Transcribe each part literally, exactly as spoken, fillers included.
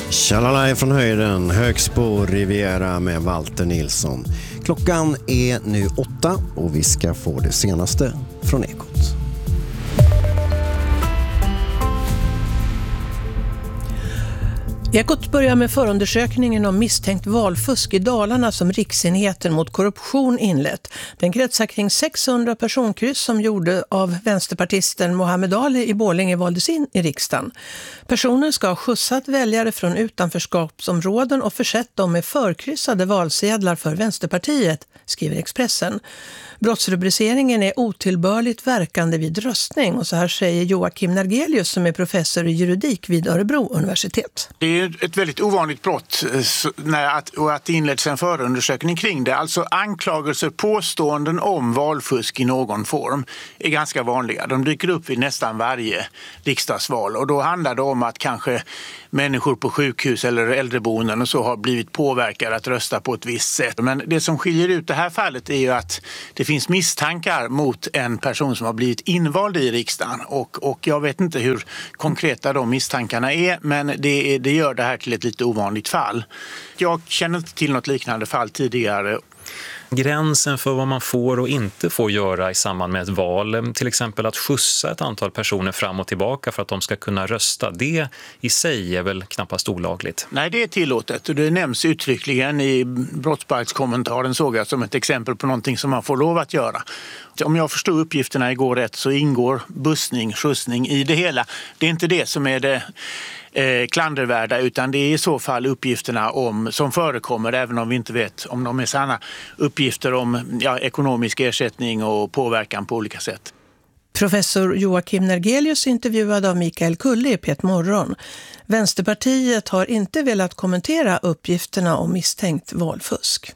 Tjalala från höjden, högst på Riviera med Walter Nilsson. Klockan är nu åtta och vi ska få det senaste från Ekot. Ekot börjar med förundersökningen om misstänkt valfusk i Dalarna som Riksenheten mot korruption inlett. Den kretsar kring sexhundra personkryss som gjorde av vänsterpartisten Mohammed Ali i Borlänge valdes in i riksdagen. Personer ska ha skjutsat väljare från utanförskapsområden och försett dem med förkryssade valsedlar för Vänsterpartiet, skriver Expressen. Brottsrubriceringen är otillbörligt verkande vid röstning och så här säger Joakim Nergelius som är professor i juridik vid Örebro universitet. Det är ett väldigt ovanligt brott när att, och att det inleds en förundersökning kring det. Alltså anklagelser, påståenden om valfusk i någon form är ganska vanliga. De dyker upp vid nästan varje riksdagsval och då handlar det om att kanske människor på sjukhus eller äldreboenden och så har blivit påverkade att rösta på ett visst sätt. Men det som skiljer ut det här fallet är ju att det finns misstankar mot en person som har blivit invald i riksdagen och, och jag vet inte hur konkreta de misstankarna är, men det, är, det gör det här till ett lite ovanligt fall. Jag känner inte till något liknande fall tidigare. Gränsen för vad man får och inte får göra i samband med ett val, till exempel att skjutsa ett antal personer fram och tillbaka för att de ska kunna rösta, det i sig är väl knappast olagligt? Nej, det är tillåtet och det nämns uttryckligen i brottsbalkskommentaren, såg jag som ett exempel på någonting som man får lov att göra. Om jag förstår uppgifterna igår rätt så ingår bussning, skjutsning i det hela. Det är inte det som är det eh, klandervärda utan det är i så fall uppgifterna om, som förekommer även om vi inte vet om de är sanna, uppgifter om ja, ekonomisk ersättning och påverkan på olika sätt. Professor Joakim Nergelius intervjuad av Mikael Kulle i P ett Morgon. Vänsterpartiet har inte velat kommentera uppgifterna om misstänkt valfusk.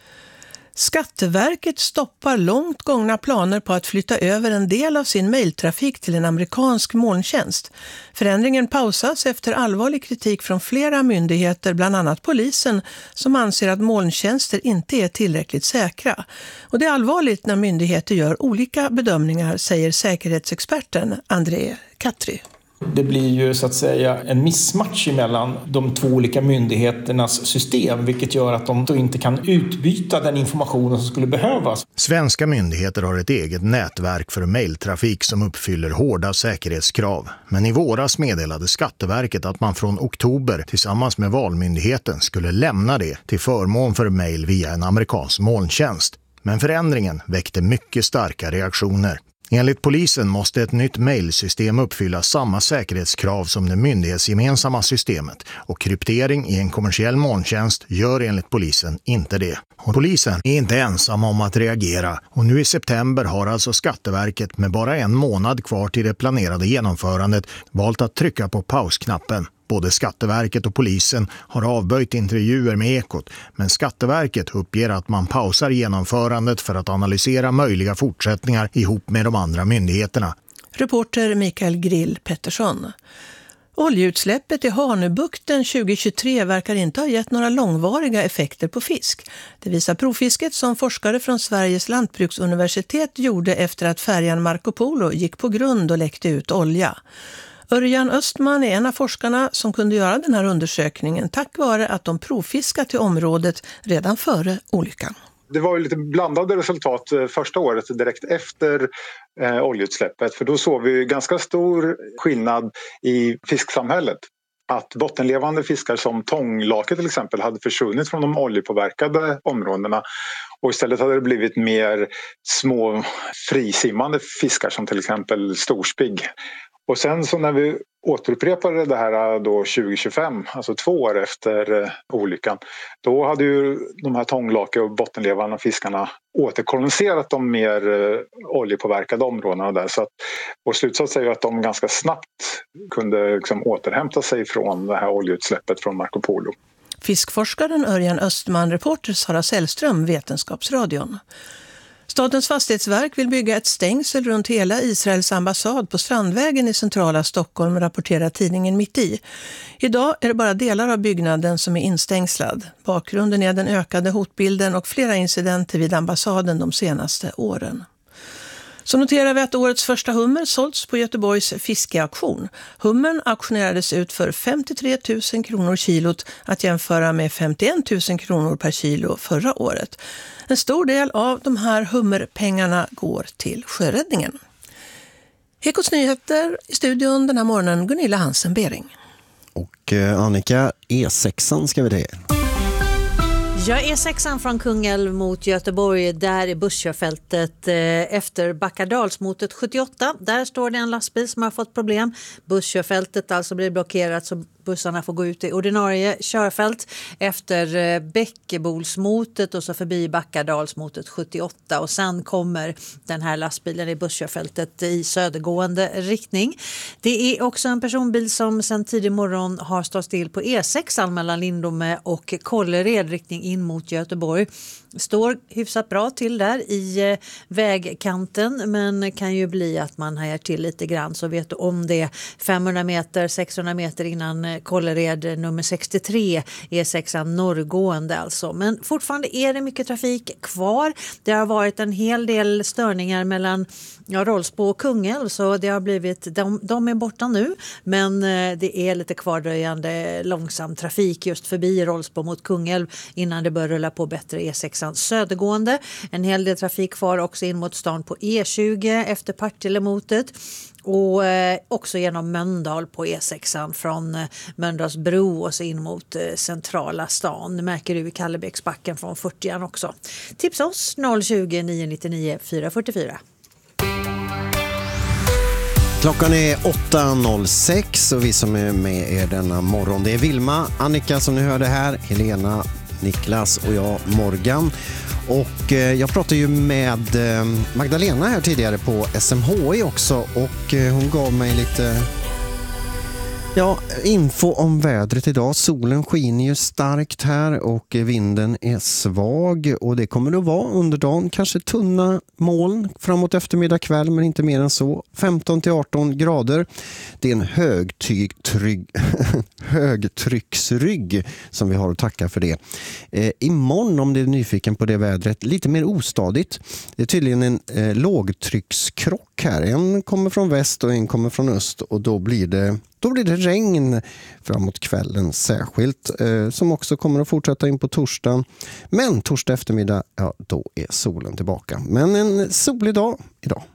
Skatteverket stoppar långt gångna planer på att flytta över en del av sin mejltrafik till en amerikansk molntjänst. Förändringen pausas efter allvarlig kritik från flera myndigheter, bland annat polisen, som anser att molntjänster inte är tillräckligt säkra. Och det är allvarligt när myndigheter gör olika bedömningar, säger säkerhetsexperten André Katri. Det blir ju så att säga en missmatch mellan de två olika myndigheternas system, vilket gör att de då inte kan utbyta den informationen som skulle behövas. Svenska myndigheter har ett eget nätverk för mejltrafik som uppfyller hårda säkerhetskrav. Men i våras meddelade Skatteverket att man från oktober tillsammans med Valmyndigheten skulle lämna det till förmån för mejl via en amerikansk molntjänst. Men förändringen väckte mycket starka reaktioner. Enligt polisen måste ett nytt mejlsystem uppfylla samma säkerhetskrav som det myndighetsgemensamma systemet och kryptering i en kommersiell molntjänst gör enligt polisen inte det. Och polisen är inte ensam om att reagera och nu i september har alltså Skatteverket med bara en månad kvar till det planerade genomförandet valt att trycka på pausknappen. Både Skatteverket och polisen har avböjt intervjuer med Ekot, men Skatteverket uppger att man pausar genomförandet för att analysera möjliga fortsättningar ihop med de andra myndigheterna. Reporter Mikael Grill Pettersson. Oljeutsläppet i Hanöbukten tjugohundratjugotre verkar inte ha gett några långvariga effekter på fisk. Det visar provfisket som forskare från Sveriges lantbruksuniversitet gjorde efter att färjan Marco Polo gick på grund och läckte ut olja. Örjan Östman är en av forskarna som kunde göra den här undersökningen tack vare att de provfiskat till området redan före olyckan. Det var ju lite blandade resultat första året direkt efter eh, oljeutsläppet, för då såg vi ganska stor skillnad i fisksamhället. Att bottenlevande fiskar som tånglake till exempel hade försvunnit från de oljepåverkade områdena och istället hade det blivit mer små frisimmande fiskar som till exempel storspigg. Och sen så när vi återupprepade det här då tjugo tjugofem, alltså två år efter eh, olyckan, då hade ju de här tånglake och bottenlevande fiskarna återkoloniserat de mer eh, oljepåverkade områdena där. Så att, och slutsats är ju att de ganska snabbt kunde liksom återhämta sig från det här oljeutsläppet från Marco Polo. Fiskforskaren Örjan Östman, reporter Sara Sällström, Vetenskapsradion. Statens fastighetsverk vill bygga ett stängsel runt hela Israels ambassad på Strandvägen i centrala Stockholm, rapporterar tidningen Mitt i. Idag är det bara delar av byggnaden som är instängslad. Bakgrunden är den ökade hotbilden och flera incidenter vid ambassaden de senaste åren. Så noterar vi att årets första hummer sålts på Göteborgs fiskeauktion. Hummern auktionerades ut för femtiotre tusen kronor kilot, att jämföra med femtioen tusen kronor per kilo förra året. En stor del av de här hummerpengarna går till sjöräddningen. Ekots nyheter i studion den här morgonen, Gunilla Hansen-Bering. Och eh, Annika, E sexan ska vi det. Jag är sexan från Kungälv mot Göteborg, där i busskörfältet eh, efter Backardalsmotet sjuttioåtta. Där står det en lastbil som har fått problem. Busskörfältet alltså blir blockerat så bussarna får gå ut i ordinarie körfält efter eh, Bäckebolsmotet och så förbi Backardalsmotet sjuttioåtta. Och sen kommer den här lastbilen i busskörfältet i södergående riktning. Det är också en personbil som sedan tidig morgon har stått still på E sexan mellan Lindome och Kållered riktning in mot Göteborg. Står hyfsat bra till där i eh, vägkanten, men kan ju bli att man hajar till lite grann, så vet du om det femhundra meter, sexhundra meter innan eh, Kållered nummer sextiotre, E sexan norrgående alltså. Men fortfarande är det mycket trafik kvar. Det har varit en hel del störningar mellan ja, Rollsbo och Kungälv, så det har blivit, de, de är borta nu, men eh, det är lite kvardröjande långsam trafik just förbi Rollsbo mot Kungälv innan det börjar rulla på bättre E sexan södergående. En hel del trafik kvar också in mot stan på E tjugo efter Partillemotet. Och eh, också genom Mölndal på E sexan från eh, Mölndalsbro och så in mot eh, centrala stan. Det märker du i Kallebäcksbacken från fyrtioan också. Tipsa oss noll tjugo, nio nittionio, fyra fyrtiofyra. Klockan är åtta noll sex och vi som är med er denna morgon, det är Vilma, Annika som ni hörde här, Helena, Niklas och jag, Morgan. Och eh, jag pratade ju med eh, Magdalena här tidigare på S M H I också, och eh, hon gav mig lite ja, info om vädret idag. Solen skiner ju starkt här och vinden är svag, och det kommer det att vara under dagen. Kanske tunna moln framåt eftermiddag kväll, men inte mer än så. femton till arton grader. Det är en högtyg, trygg, högtrycksrygg som vi har att tacka för det. Eh, imorgon, om du är nyfiken på det vädret, lite mer ostadigt. Det är tydligen en eh, lågtryckskrock här. En kommer från väst och en kommer från öst, och då blir det Då blir det regn framåt kvällen särskilt, eh, som också kommer att fortsätta in på torsdagen. Men torsdag eftermiddag, ja, då är solen tillbaka. Men en solig dag idag.